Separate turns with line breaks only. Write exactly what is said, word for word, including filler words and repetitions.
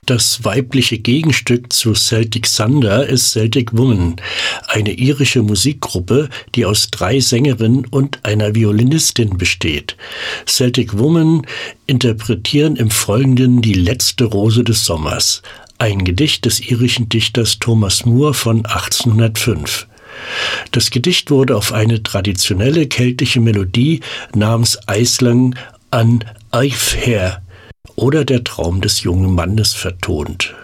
Das weibliche Gegenstück zu Celtic Thunder ist Celtic Woman, eine irische Musikgruppe, die aus drei Sängerinnen und einer Violinistin besteht. Celtic Woman interpretieren im Folgenden die letzte Rose des Sommers, ein Gedicht des irischen Dichters Thomas Moore von achtzehnhundertfünf. Das Gedicht wurde auf eine traditionelle keltische Melodie namens Aisling an Eifhere oder der Traum des jungen Mannes vertont.